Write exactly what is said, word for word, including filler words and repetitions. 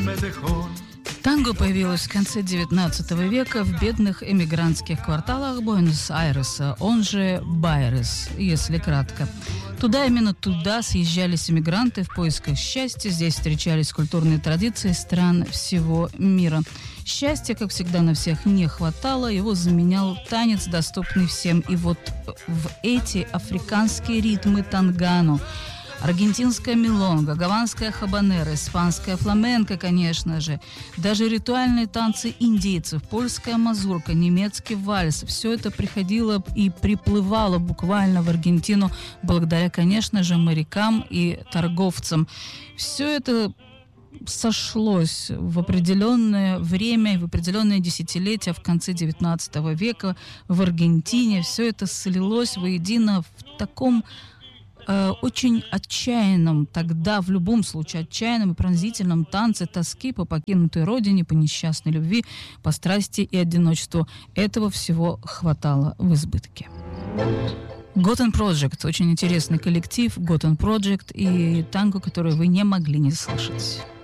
Танго появилось в конце девятнадцатого века в бедных эмигрантских кварталах Буэнос-Айреса, он же Байрес, если кратко. Туда, именно туда съезжались эмигранты в поисках счастья. Здесь встречались культурные традиции стран всего мира. Счастья, как всегда, на всех не хватало. Его заменял танец, доступный всем. И вот в эти африканские ритмы тангано, аргентинская милонга, гаванская хабанера, испанская фламенко, конечно же, даже ритуальные танцы индейцев, польская мазурка, немецкий вальс, все это приходило и приплывало буквально в Аргентину благодаря, конечно же, морякам и торговцам. Все это сошлось в определенное время и в определенное десятилетие в конце девятнадцатого века в Аргентине. Все это слилось воедино в таком очень отчаянном, тогда в любом случае отчаянном и пронзительном танце тоски по покинутой родине, по несчастной любви, по страсти и одиночеству. Этого всего хватало в избытке. Goten Project, очень интересный коллектив, Goten Project и танго, который вы не могли не слышать.